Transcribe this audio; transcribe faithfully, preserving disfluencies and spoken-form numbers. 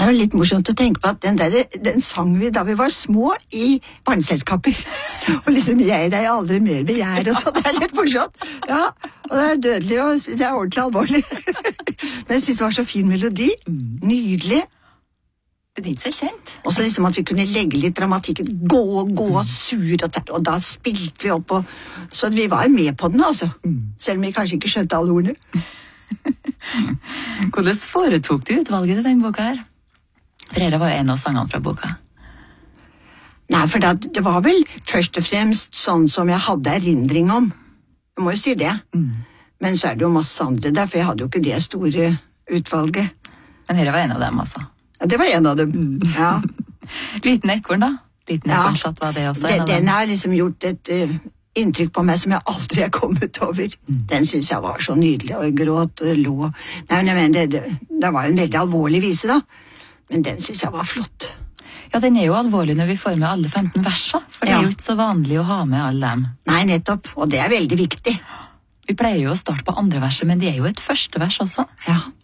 er jo litt morsomt å tenke på at den, der, den sang vi da vi var små i barneselskaper. Og liksom jeg deg aldri mer begjær og så, det er litt morsomt. Ja, og det er dødelig og det er ordentlig alvorlig. Men jeg synes det var så fin melodi. Nydelig. Det er ikke så kjent. Og så liksom at vi kunne legge litt dramatikk, gå og gå og sur, og, og da spilte vi opp, og, så vi var med på den, altså. Selv om vi kanskje ikke skjønte alle ordene. Hvordan foretok du utvalget til den boka her? Fredag var jo en av sangene fra boka. Nei, for det, det var vel først og fremst sånn som jeg hadde erindring om. Jeg må jo si det. Mm. Men så er det jo masse andre der, for jeg hadde jo ikke det store utvalget. Men dette var en av dem, altså? Ja, det var en av dem, mm. ja. Liten ekorn, da? Liten ekornskatt var det også? Det, en av dem? Den har liksom gjort et uh, inntrykk på meg som jeg aldri har kommet over. Mm. Den synes jeg var så nydelig, og jeg gråt og lå. Nei, men jeg mener, det, det, det var en veldig alvorlig vise, da. Men den synes jeg var flott. Ja, den er jo alvorlig når vi får med alle femten verser, for det ja. er jo ikke så vanlig å ha med alle dem. Nei, nettopp, og det er veldig viktig. Vi pleier jo å starte på andre verset, men det er jo et første vers også. Ja.